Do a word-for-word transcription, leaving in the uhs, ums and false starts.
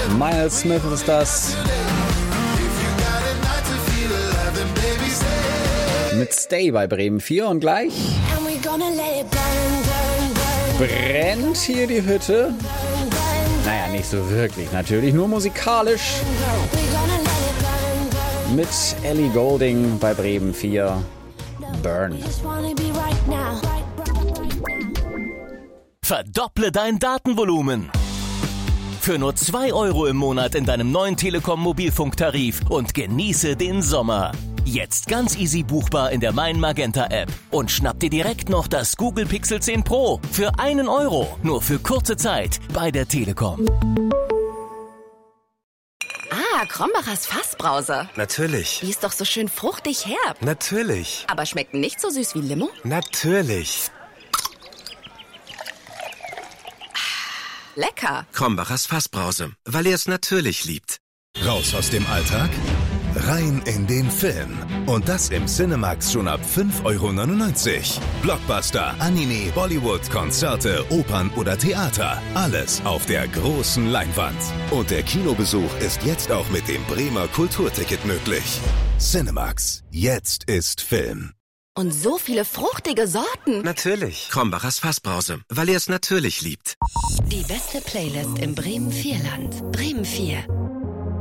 Miles Smith ist das. Mit Stay bei Bremen vier und gleich brennt hier die Hütte. Naja, nicht so wirklich natürlich, nur musikalisch. Mit Ellie Goulding bei Bremen vier. Burn. Verdopple dein Datenvolumen. Für nur zwei Euro im Monat in deinem neuen Telekom-Mobilfunktarif und genieße den Sommer. Jetzt ganz easy buchbar in der Mein Magenta App. Und schnapp dir direkt noch das Google Pixel zehn Pro für einen Euro. Nur für kurze Zeit bei der Telekom. Ah, Krombacher's Fassbrause. Natürlich. Die ist doch so schön fruchtig herb. Natürlich. Aber schmeckt nicht so süß wie Limo? Natürlich. Lecker. Krombacher's Fassbrause, weil er es natürlich liebt. Raus aus dem Alltag, rein in den Film. Und das im Cinemax schon ab fünf Euro neunundneunzig. Blockbuster, Anime, Bollywood, Konzerte, Opern oder Theater. Alles auf der großen Leinwand. Und der Kinobesuch ist jetzt auch mit dem Bremer Kulturticket möglich. Cinemax. Jetzt ist Film. Und so viele fruchtige Sorten. Natürlich. Krombacher's Fassbrause, weil er es natürlich liebt. Die beste Playlist im Bremen vier Land. Bremen vier.